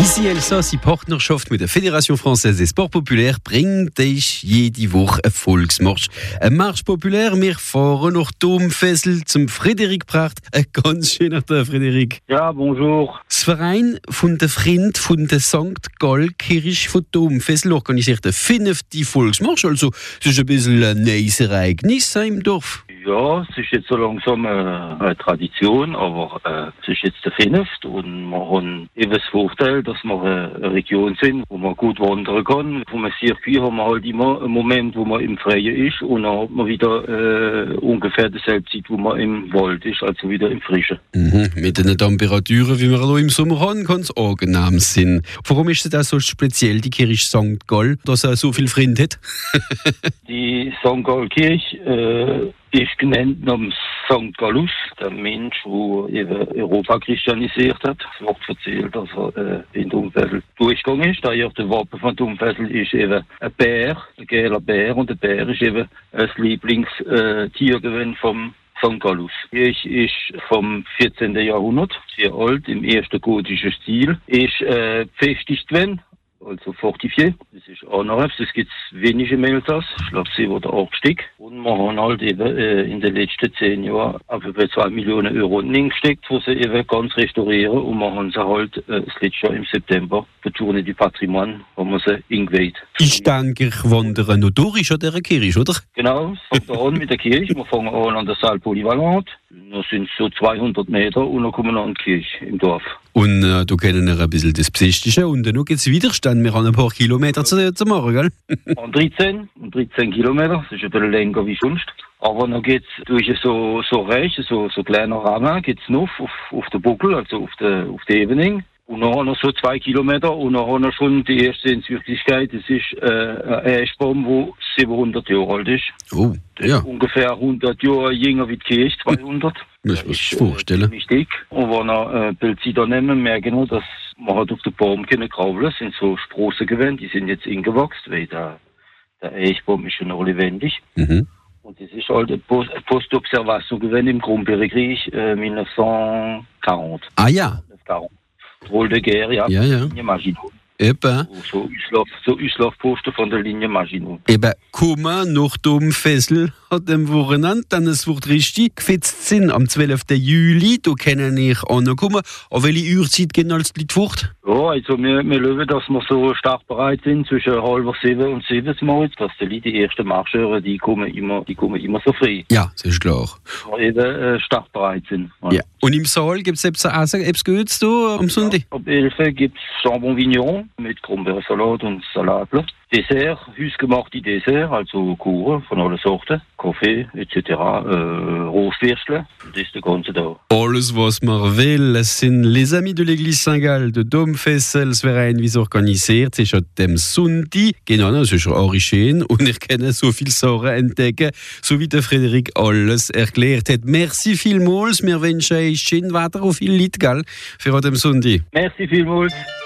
Ici Elsass, die Partnerschaft mit der Fédération Française des Sports Populaires bringt euch jede Woche einen Volksmarsch. Ein Marsch populär, wir fahren nach Domfessel zum Frederikpracht. Ein ganz schöner Tag, Frederik. Ja, bonjour. Das Verein von der Freund von der St. Gall Kirche von Domfessel organisiert den 5. Volksmarsch. Also, es ist ein bisschen ein neues Ereignis im Dorf. Ja, es ist jetzt so langsam eine Tradition, aber es ist jetzt der 5. und wir haben eben das Vorteil, dass wir eine Region sind, wo man gut wandern kann. Vom Circuit haben wir halt immer einen Moment, wo man im Freien ist und dann hat man wieder ungefähr dieselbe Zeit, wo man im Wald ist, also wieder im Frischen. Mit den Temperaturen, wie wir hier im Sommer haben, kann es angenehm sein. Warum ist es da so speziell, die Kirche St. Gall, dass er so viel Freunde hat? Die St. Gall Kirche ist genannt nach St. Gallus, der Mensch, der eben Europa christianisiert hat. Es wird erzählt, dass er in Domfessel durchgegangen ist. Der Wappen von Domfessel ist eben ein Bär, ein gelber Bär, und der Bär ist eben das Lieblingstier gewesen vom St. Gallus. Die Kirche ist vom 14. Jahrhundert, sehr alt, im ersten gotischen Stil, ist befestigt gewesen. Also fortifié. Das ist auch noch etwas. Das gibt es wenig im Elsass. Ich glaube, sie wurde auch gesteckt. Und wir haben halt eben in den letzten 10 Jahren auf über 2 Millionen Euro gesteckt, wo sie eben ganz restaurieren. Und wir haben sie halt das letzte Jahr im September für Tournée du Patrimoine haben wir sie eingeweiht. Ich denke, ich wandere noch durch an dieser Kirche, oder? Genau, es fängt an mit der Kirche. Wir fangen an der Salle Polyvalente. Das sind so 200 Meter und dann kommen wir an die Kirche im Dorf. Und du kennst ein bisschen das Psychische und dann gibt es Widerstand. Wir haben ein paar Kilometer zu machen, gell? An 13 Kilometer, das ist ein bisschen länger wie sonst. Aber dann geht's durch so rechts, so kleiner Rahmen, geht's noch auf den Buckel, also auf die Ebene. Und dann haben wir so 2 Kilometer und dann haben wir schon die erste Sehenswürdigkeit. Das ist ein Eschbaum, der 700 Jahre alt ist. Oh, ja. Ungefähr 100 Jahre jünger wie die Kirche, 200. Das muss ich vorstellen. Ziemlich dick. Und wenn wir ein Bild da nehmen, merken wir, dass man halt auf den Baum können kraulen. Das sind so Sprossen gewesen, die sind jetzt ingewachsen, weil der Eichbaum ist schon noch lebendig. Mhm. Und das ist halt eine Postobservation gewesen im Grundbergkrieg 1940. Ah ja. Drôle de guerre, ja. Linie Maginot. Eben. So Auslaufposten von der Linie Maginot. Eben, kommen nach Domfessel an dem Wochenende, dann es wird richtig gefetzt sind. Am 12. Juli, da können ich ankommen. An welche Uhrzeit gehen als die Leute fort? Ja, also wir schauen, dass wir so startbereit sind, zwischen 6:30 und 7 Uhr, dass die Leute, die ersten Marschöre, die kommen immer so früh. Ja, das ist klar. Dass wir eben startbereit sind. Ja. Und im Saal gibt es etwas zu essen, etwas Gutes da am Sonntag? Ab 11 gibt es Jambon Vigneron mit Kronbeersalat und Salatler. Dessert, hausgemachte Dessert, also Kuchen von allen Sorten, Kaffee etc., Rostwürstle, das ist der ganze Tag. Alles, was man will. Es sind les Amis de l'Église Saint-Gall de Domfessel, das Verein, wie es organisiert. Es ist an dem Sonntag. Genau, das ist auch schön. Und ich kann so viele Sachen entdecken, so wie der Frederik alles erklärt hat. Merci vielmals. Wir wünschen euch schön Wetter und viel Leute, gell, für an dem Sonntag. Merci vielmals.